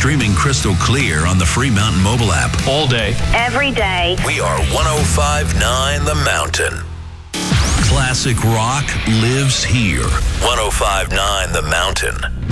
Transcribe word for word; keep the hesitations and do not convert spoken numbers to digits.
streaming crystal clear on the free Mountain mobile app. All day. Every day. We are one oh five point nine The Mountain. Classic rock lives here. one oh five point nine The Mountain.